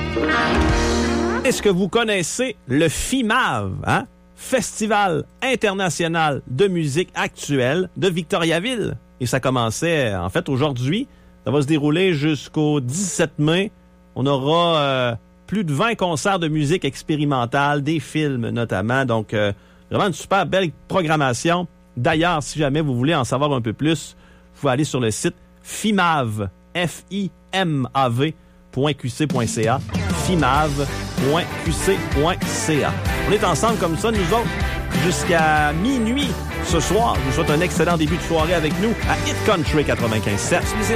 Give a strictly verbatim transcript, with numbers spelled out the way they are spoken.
Est-ce que vous connaissez le FIMAV, hein? Festival international de musique actuelle de Victoriaville? Et ça commençait, en fait, aujourd'hui. Ça va se dérouler jusqu'au dix-sept mai. On aura euh, plus de vingt concerts de musique expérimentale, des films notamment. Donc, euh, vraiment une super belle programmation. D'ailleurs, si jamais vous voulez en savoir un peu plus, vous pouvez aller sur le site fimav, F I M A V, .qc.ca, fimav point q c point c a. On est ensemble comme ça, nous autres, jusqu'à minuit ce soir. Je vous souhaite un excellent début de soirée avec nous à Hit Country quatre-vingt-quinze sept.